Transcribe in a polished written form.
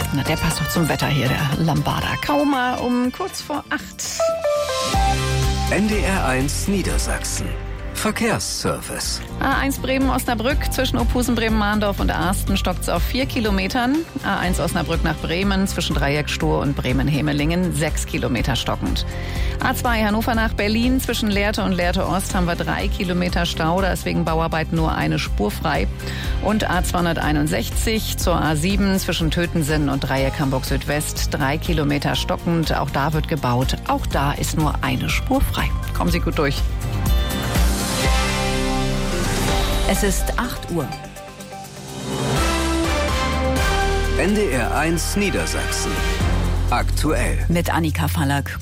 Na, der passt doch zum Wetter hier, der Lambada. Kaum mal um kurz vor 8. NDR1 Niedersachsen. Verkehrsservice. A1 Bremen-Osnabrück zwischen Ophusen, Bremen-Mahndorf und Arsten stockt es auf 4 Kilometern. A1 Osnabrück nach Bremen zwischen Dreieck-Stur und Bremen-Hemelingen 6 Kilometer stockend. A2 Hannover nach Berlin zwischen Lehrte und Lehrte-Ost haben wir 3 Kilometer Stau. Da ist wegen Bauarbeit nur eine Spur frei. Und A261 zur A7 zwischen Tötensen und Dreieck Hamburg-Südwest 3 Kilometer stockend. Auch da wird gebaut. Auch da ist nur eine Spur frei. Kommen Sie gut durch. Es ist 8 Uhr. NDR1 Niedersachsen. Aktuell. Mit Annika Fallack.